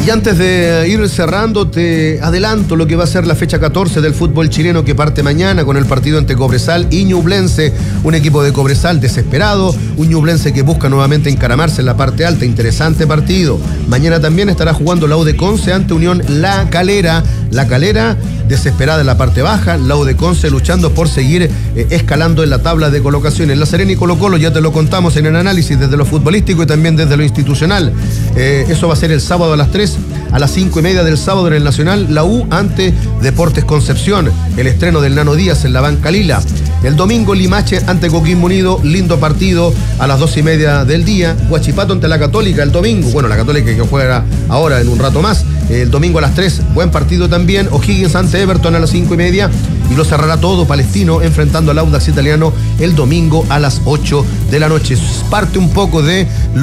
Y antes de ir cerrando, te adelanto lo que va a ser la fecha 14 del fútbol chileno, que parte mañana con el partido entre Cobresal y Ñublense. Un equipo de Cobresal desesperado, un Ñublense que busca nuevamente encaramarse en la parte alta. Interesante partido. Mañana también estará jugando la U de Conce ante Unión La Calera. La Calera desesperada en la parte baja, la U de Conce luchando por seguir escalando en la tabla de colocaciones. La Serena y Colo-Colo ya te lo contamos en el análisis desde lo futbolístico y también desde lo institucional. Eso va a ser el sábado a las 3, a las 5:30 del sábado en el Nacional, la U ante Deportes Concepción, el estreno del Nano Díaz en la banca lila. El domingo Limache ante Coquimbo Unido, lindo partido a las 2:30 del día. Huachipato ante la Católica el domingo, bueno, la Católica que juega ahora en un rato más. El domingo a las 3, buen partido también. O'Higgins ante Everton a las 5:30. Y lo cerrará todo Palestino enfrentando al Audax Italiano el domingo a las 8 de la noche. Es parte un poco de